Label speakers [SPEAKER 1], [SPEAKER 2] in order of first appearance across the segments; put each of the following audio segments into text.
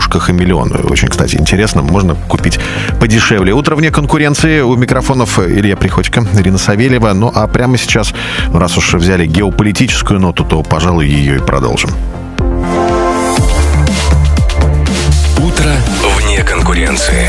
[SPEAKER 1] игрушках и миллион. Очень, кстати, интересно. Можно купить подешевле. Утро вне конкуренции. У микрофонов Илья Приходько, Ирина Савельева. Ну, а прямо сейчас, раз уж взяли геополитическую ноту, то, пожалуй, ее и продолжим.
[SPEAKER 2] Утро вне конкуренции.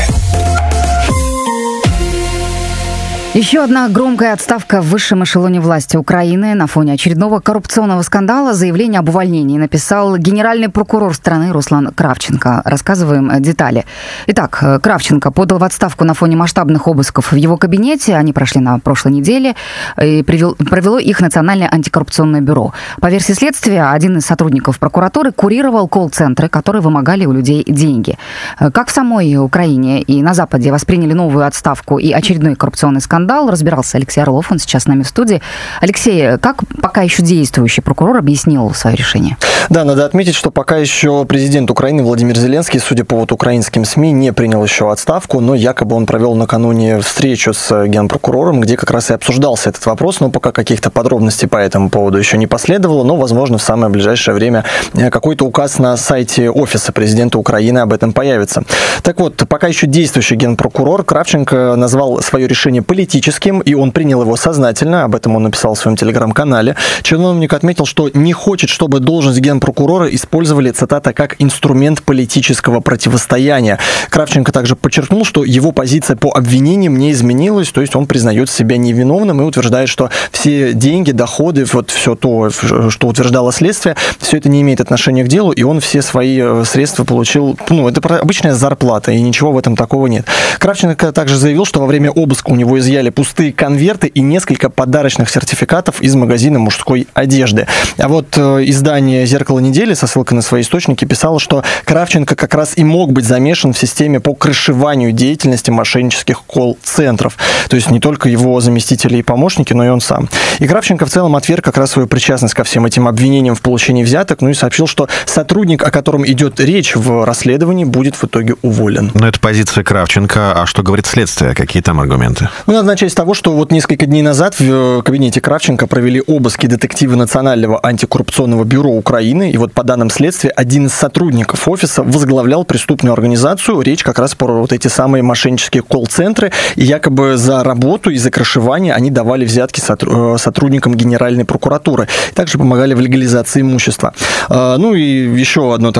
[SPEAKER 3] Еще одна громкая отставка в высшем эшелоне власти Украины. На фоне очередного коррупционного скандала заявление об увольнении написал генеральный прокурор страны Руслан Кравченко. Рассказываем детали. Итак, Кравченко подал в отставку на фоне масштабных обысков в его кабинете. Они прошли на прошлой неделе. И провело их Национальное антикоррупционное бюро. По версии следствия, один из сотрудников прокуратуры курировал колл-центры, которые вымогали у людей деньги. Как в самой Украине и на Западе восприняли новую отставку и очередной коррупционный скандал, разбирался Алексей Орлов, он сейчас с нами в студии. Алексей, как пока еще действующий прокурор объяснил свое решение?
[SPEAKER 4] Да, надо отметить, что пока еще президент Украины Владимир Зеленский, судя по украинским СМИ, не принял еще отставку, но якобы он провел накануне встречу с генпрокурором, где как раз и обсуждался этот вопрос, но пока каких-то подробностей по этому поводу еще не последовало, но, возможно, в самое ближайшее время какой-то указ на сайте офиса президента Украины об этом появится. Так вот, пока еще действующий генпрокурор Кравченко назвал свое решение политическим, и он принял его сознательно, об этом он написал в своем телеграм-канале. Чиновник отметил, что не хочет, чтобы должность генпрокурора использовали, цитата, как инструмент политического противостояния. Кравченко также подчеркнул, что его позиция по обвинениям не изменилась, то есть он признает себя невиновным и утверждает, что все деньги, доходы, вот все то, что утверждало следствие, все это не имеет отношения к делу, и он все свои средства получил, это обычная зарплата, и ничего в этом такого нет. Кравченко также заявил, что во время обыска у него изъяли пустые конверты и несколько подарочных сертификатов из магазина мужской одежды. А вот издание «Зеркало недели» со ссылкой на свои источники писало, что Кравченко как раз и мог быть замешан в системе по крышеванию деятельности мошеннических колл-центров. То есть не только его заместители и помощники, но и он сам. И Кравченко в целом отверг как раз свою причастность ко всем этим обвинениям в получении взяток, и сообщил, что сотрудник, о котором идет речь в расследовании, будет в итоге уволен.
[SPEAKER 1] Но это позиция Кравченко. А что говорит следствие? Какие там аргументы?
[SPEAKER 4] Надо начать с того, что вот несколько дней назад в кабинете Кравченко провели обыски детективы Национального антикоррупционного бюро Украины. И вот по данным следствия, один из сотрудников офиса возглавлял преступную организацию. Речь как раз про вот эти самые мошеннические колл-центры. И якобы за работу и за крышевание они давали взятки сотрудникам Генеральной прокуратуры. Также помогали в легализации имущества. Ну и еще одна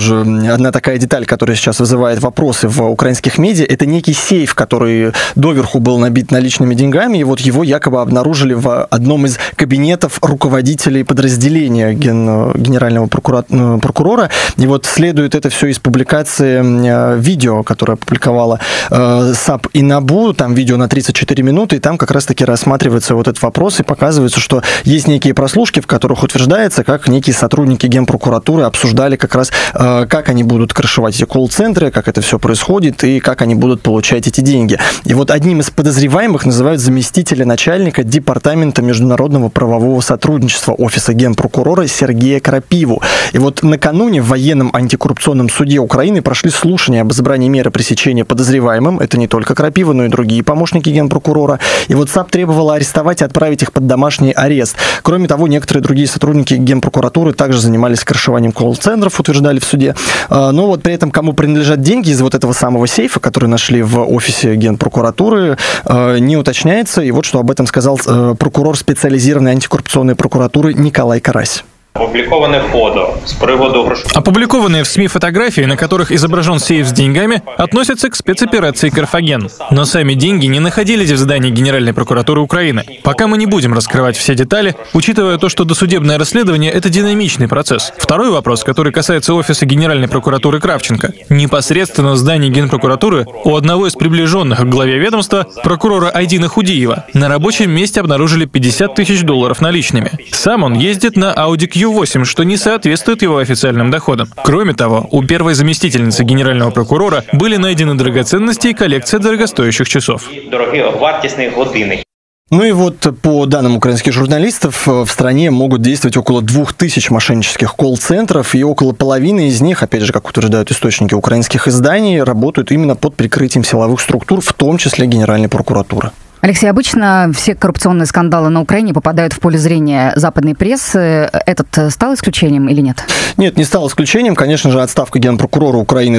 [SPEAKER 4] такая деталь, которая сейчас вызывает вопросы в украинских медиа, это некий сейф, который доверху был набит наличными деньгами, и вот его якобы обнаружили в одном из кабинетов руководителей подразделения генерального прокурора. И вот следует это все из публикации видео, которое опубликовала САП и НАБУ, там видео на 34 минуты, и там как раз-таки рассматривается вот этот вопрос, и показывается, что есть некие прослушки, в которых утверждается, как некие сотрудники Генпрокуратуры обсуждали как раз, как они будут крышевать эти колл-центры, как это все происходит, и как они будут получать эти деньги. И вот одним из подозреваемых называют заместителя начальника Департамента международного правового сотрудничества Офиса Генпрокурора Сергея Крапиву. И вот накануне в военном антикоррупционном суде Украины прошли слушания об избрании меры пресечения подозреваемым. Это не только Крапива, но и другие помощники Генпрокурора. И вот САП требовала арестовать и отправить их под домашний арест. Кроме того, некоторые другие сотрудники Генпрокуратуры также занимались крышеванием колл-центров, утверждали в суде. Но вот при этом, кому принадлежат деньги из вот этого самого сейфа, который нашли в офисе Генпрокуратуры, не уточняется. И вот что об этом сказал прокурор специализированной антикоррупционной прокуратуры Николай Карась.
[SPEAKER 5] Опубликованные в СМИ фотографии, на которых изображен сейф с деньгами, относятся к спецоперации «Карфаген». Но сами деньги не находились в здании Генеральной прокуратуры Украины. Пока мы не будем раскрывать все детали, учитывая то, что досудебное расследование – это динамичный процесс. Второй вопрос, который касается офиса Генеральной прокуратуры Кравченко. Непосредственно в здании Генпрокуратуры у одного из приближенных к главе ведомства, прокурора Айдина Худиева, на рабочем месте обнаружили $50 тысяч наличными. Сам он ездит на Audi Q8, что не соответствует его официальным доходам. Кроме того, у первой заместительницы генерального прокурора были найдены драгоценности и коллекция дорогостоящих часов.
[SPEAKER 4] Ну и вот по данным украинских журналистов, в стране могут действовать около 2000 мошеннических колл-центров, и около половины из них, опять же, как утверждают источники украинских изданий, работают именно под прикрытием силовых структур, в том числе Генеральной прокуратуры.
[SPEAKER 3] Алексей, обычно все коррупционные скандалы на Украине попадают в поле зрения западной прессы. Этот стал исключением или нет?
[SPEAKER 4] Нет, не стал исключением. Конечно же, отставка генпрокурора Украины